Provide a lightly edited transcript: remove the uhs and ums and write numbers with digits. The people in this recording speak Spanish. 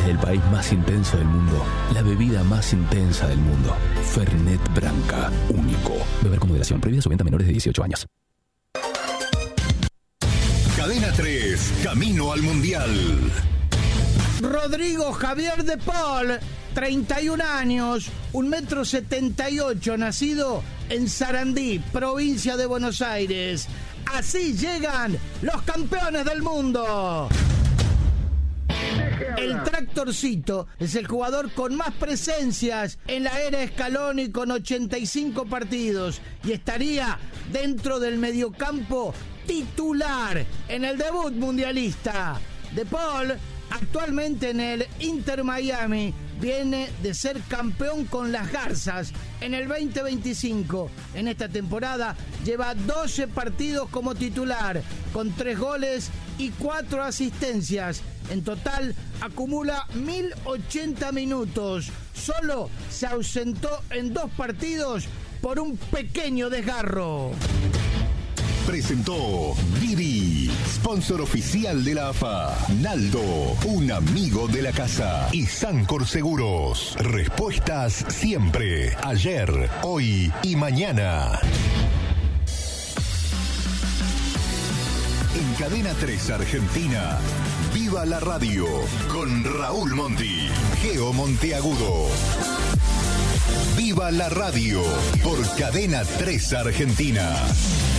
Desde el país más intenso del mundo, la bebida más intensa del mundo. Fernet Branca, único. Beber con moderación. Prohibida su venta a menores de 18 años. Cadena 3, camino al Mundial. Rodrigo Javier de Paul, 31 años, 1,78 m, nacido en Sarandí, provincia de Buenos Aires. Así llegan los campeones del mundo. El Tractorcito es el jugador con más presencias en la era Scaloni, con 85 partidos, y estaría dentro del mediocampo titular en el debut mundialista. De Paul, actualmente en el Inter Miami, viene de ser campeón con las Garzas en el 2025. En esta temporada lleva 12 partidos como titular, con 3 goles y 4 asistencias. En total acumula 1.080 minutos. Solo se ausentó en 2 partidos por un pequeño desgarro. Presentó Didi, sponsor oficial de la AFA. Naldo, un amigo de la casa. Y Sancor Seguros. Respuestas siempre. Ayer, hoy y mañana. En Cadena 3 Argentina, Viva la Radio, con Raúl Monti, Geo Monteagudo. Viva la Radio, por Cadena 3 Argentina.